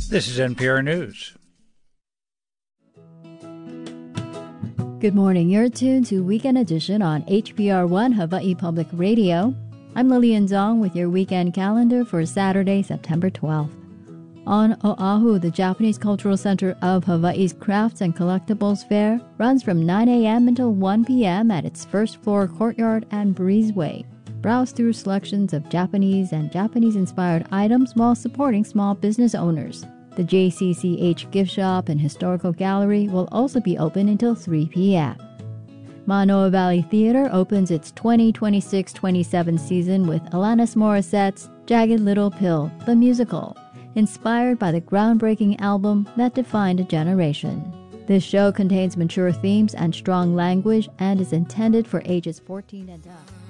This is NPR News. Good morning. You're tuned to Weekend Edition on HPR1 Hawaii Public Radio. I'm Lillian Zong with your weekend calendar for Saturday, September 12th. On Oahu, the Japanese Cultural Center of Hawaii's Crafts and Collectibles Fair runs from 9 a.m. until 1 p.m. at its first floor courtyard and breezeway. Browse through selections of Japanese and Japanese-inspired items while supporting small business owners. The JCCH gift shop and historical gallery will also be open until 3 p.m. Manoa Valley Theater opens its 2026-27 season with Alanis Morissette's Jagged Little Pill, the musical, inspired by the groundbreaking album that defined a generation. This show contains mature themes and strong language and is intended for ages 14 and up.